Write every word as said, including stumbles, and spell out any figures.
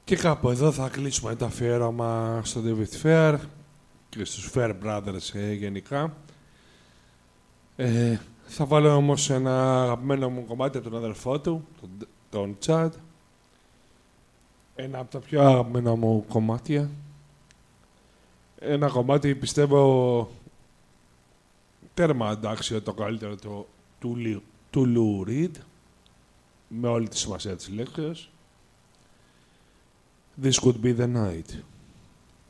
Και κάπου εδώ θα κλείσουμε το αφιέρωμα στο David Fair και στους Fair Brothers ε, γενικά. Ε, θα βάλω όμως ένα αγαπημένο μου κομμάτι από τον αδερφό του, τον, τον Chad. Ένα από τα πιο αγαπημένα μου κομμάτια. Ένα κομμάτι πιστεύω τέρμα αντάξιο το καλύτερο του, του, του Lou Reed, με όλη τη σημασία της λέξης. This could be the night.